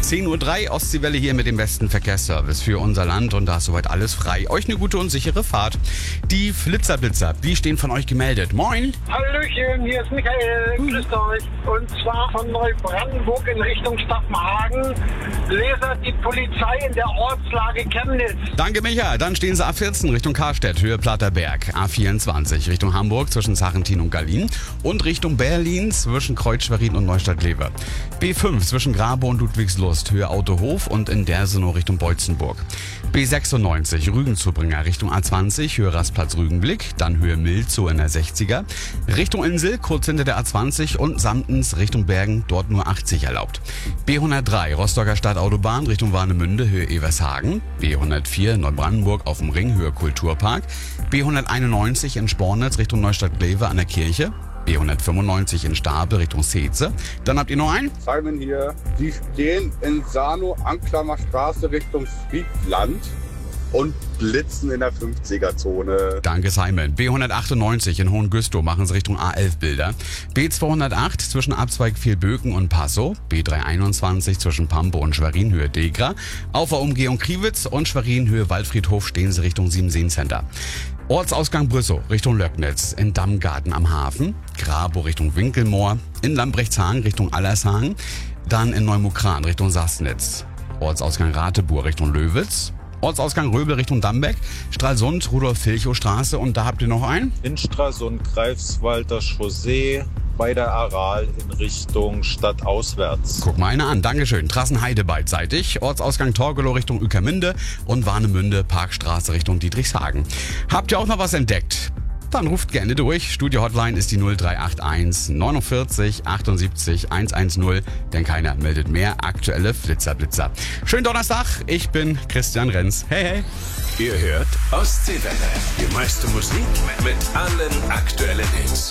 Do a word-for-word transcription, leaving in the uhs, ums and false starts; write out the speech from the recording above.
zehn Uhr drei, Ostseewelle hier mit dem besten Verkehrsservice für unser Land und da ist soweit alles frei. Euch eine gute und sichere Fahrt. Die Flitzerblitzer, die stehen von euch gemeldet. Moin! Hallöchen, hier ist Michael, grüßt euch. Und zwar von Neubrandenburg in Richtung Staffenhagen. Lesert die Polizei in der Ortslage Chemnitz. Danke, Micha. Dann stehen sie A vierzehn Richtung Karstedt, Höhe Platterberg. A vierundzwanzig Richtung Hamburg zwischen Sarrentin und Gallien. Und Richtung Berlin zwischen Kreuz-Schwerin und Neustadt-Glewe. B fünf zwischen Grabe und Ludwigslust, Höhe Autohof und in Dersenow Richtung Beutzenburg. B sechsundneunzig Rügenzubringer Richtung A zwanzig, Höhe Rastplatz Rügenblick. Dann Höhe Milzow in der sechziger. Richtung Insel, kurz hinter der A zwanzig und Samtens Richtung Bergen, dort nur achtzig erlaubt. B hundertdrei Rostocker Stadtautobahn Richtung Warnemünde, Höhe Evershagen. B hundertvier Neubrandenburg auf dem Ring, Höhe Kulturpark. B hunderteinundneunzig in Spornitz Richtung Neustadt-Glewe an der Kirche. B hundertfünfundneunzig in Stapel Richtung Seetze. Dann habt ihr noch einen? Simon hier. Sie stehen in Sano-Anklammer Straße Richtung Friedland und blitzen in der fünfziger-Zone. Danke, Simon. B hundertachtundneunzig in Hohengüstow machen sie Richtung A elf Bilder. B zweihundertacht zwischen Abzweig Vielböken und Passow. B dreihunderteinundzwanzig zwischen Pampe und Schwerin, Höhe Degra. Auf der Umgehung Kriwitz und Schwerin, Höhe Waldfriedhof stehen sie Richtung Siemenseen Center. Ortsausgang Brüssow Richtung Löcknitz, in Dammgarten am Hafen, Grabow Richtung Winkelmoor, in Lambrechtshagen Richtung Allershagen, dann in Neumukran Richtung Sassnitz, Ortsausgang Ratebur Richtung Löwitz, Ortsausgang Röbel Richtung Dambeck, Stralsund, Rudolf-Vilchow-Straße und da habt ihr noch einen? In Stralsund, Greifswalder Chaussee bei der Aral in Richtung stadtauswärts. Guck mal einer an, Dankeschön. Trassenheide beidseitig, Ortsausgang Torgelow Richtung Ueckermünde und Warnemünde, Parkstraße Richtung Dietrichshagen. Habt ihr auch noch was entdeckt? Dann ruft gerne durch. Studio-Hotline ist die null drei acht eins neunundvierzig achtundsiebzig hundertzehn, denn keiner meldet mehr aktuelle Flitzerblitzer. Schönen Donnerstag, ich bin Christian Renz. Hey, hey. Ihr hört Ostseewelle. Die meiste Musik mit allen aktuellen Hits.